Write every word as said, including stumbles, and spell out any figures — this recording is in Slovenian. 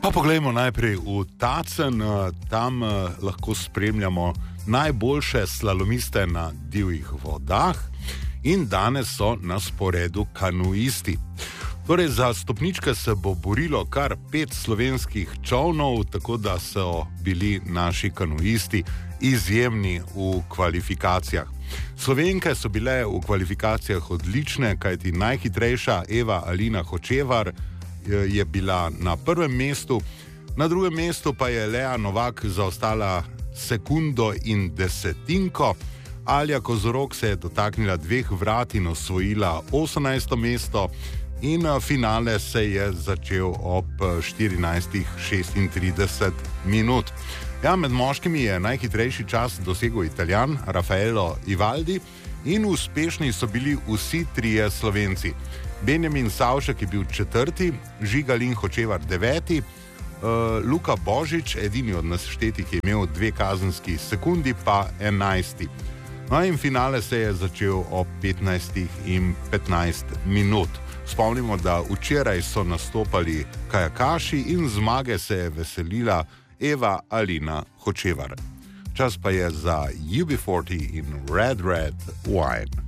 Pa poglejmo najprej v Tacen, tam lahko spremljamo najboljše slalomiste na divjih vodah in danes so na sporedu kanuisti. Torej, za stopničke se bo borilo kar pet slovenskih čolnov, tako da so bili naši kanuisti izjemni v kvalifikacijah. Slovenke so bile v kvalifikacijah odlične, kajti najhitrejša Eva Alina Hočevar je bila na prvem mestu, na drugem mestu pa je Lea Novak zaostala sekundo in desetinko. Alja Kozorog se je dotaknila dveh vrat in osvojila osemnajsto mesto in finale se je začel ob štirinajst šestintrideset minut. Ja, med moškimi je najhitrejši čas dosegel Italijan Raffaello Ivaldi in uspešni so bili vsi trije Slovenci. Benjamin Savšek je bil četrti, Žigalin Hočevar deveti, uh, Luka Božič, edini od naštetih, je imel dve kazenski sekundi, pa enajsti. No in finale se je začel ob petnajst in petnajst minut. Spomnimo, da včeraj so nastopali kajakaši in zmage se je veselila Eva Alina Hočevar. Čas pa je za U B štirideset in Red Red Wine.